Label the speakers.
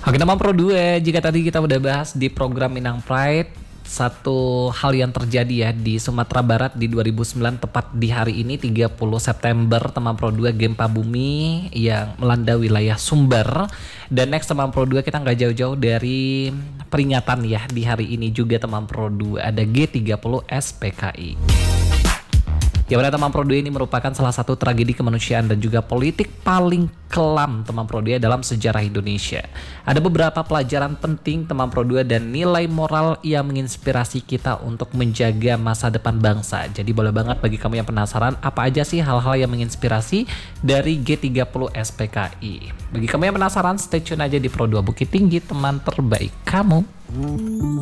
Speaker 1: Oke, teman Pro 2, jika tadi kita udah bahas di program Minang Pride, satu hal yang terjadi ya di Sumatera Barat di 2009, tepat di hari ini 30 September, teman Pro 2, gempa bumi yang melanda wilayah Sumber. Dan next teman Pro 2, kita nggak jauh-jauh dari peringatan ya di hari ini juga teman Pro 2, ada G30 SPKI. Ya, pada teman Pro 2, ini merupakan salah satu tragedi kemanusiaan dan juga politik paling kelam teman Pro 2 dalam sejarah Indonesia. Ada beberapa pelajaran penting teman Pro 2 dan nilai moral yang menginspirasi kita untuk menjaga masa depan bangsa. Jadi boleh banget bagi kamu yang penasaran apa aja sih hal-hal yang menginspirasi dari G30 SPKI. Bagi kamu yang penasaran, stay tune aja di Pro 2 Bukit Tinggi, teman terbaik kamu.